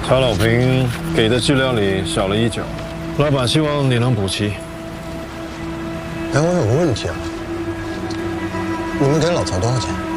曹老平给的剂量里少了1角，老板希望你能补齐。 哎，我有个问题啊，你们给老曹多少钱？